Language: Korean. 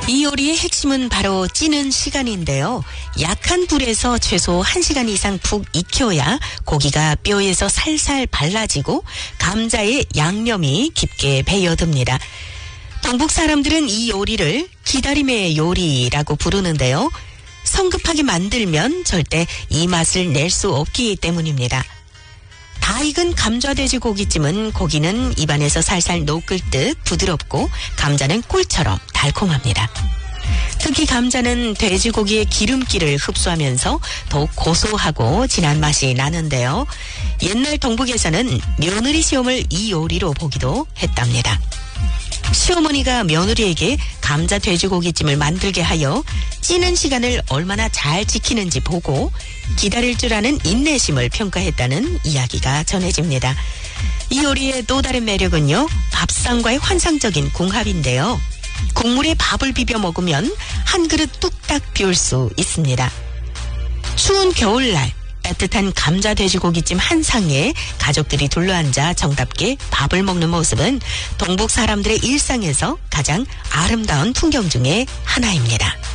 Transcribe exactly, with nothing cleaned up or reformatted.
이 요리의 핵심은 바로 찌는 시간인데요. 약한 불에서 최소 한 시간 이상 푹 익혀야 고기가 뼈에서 살살 발라지고 감자의 양념이 깊게 배어듭니다. 동북 사람들은 이 요리를 기다림의 요리라고 부르는데요. 성급하게 만들면 절대 이 맛을 낼 수 없기 때문입니다. 다 익은 감자 돼지고기찜은 고기는 입안에서 살살 녹을 듯 부드럽고 감자는 꿀처럼 달콤합니다. 특히 감자는 돼지고기의 기름기를 흡수하면서 더욱 고소하고 진한 맛이 나는데요. 옛날 동북에서는 며느리 시험을 이 요리로 보기도 했답니다. 시어머니가 며느리에게 감자 돼지고기찜을 만들게 하여 찌는 시간을 얼마나 잘 지키는지 보고 기다릴 줄 아는 인내심을 평가했다는 이야기가 전해집니다. 이 요리의 또 다른 매력은요, 밥상과의 환상적인 궁합인데요. 국물에 밥을 비벼 먹으면 한 그릇 뚝딱 비울 수 있습니다. 추운 겨울날 따뜻한 감자 돼지고기찜 한 상에 가족들이 둘러앉아 정답게 밥을 먹는 모습은 동북 사람들의 일상에서 가장 아름다운 풍경 중에 하나입니다.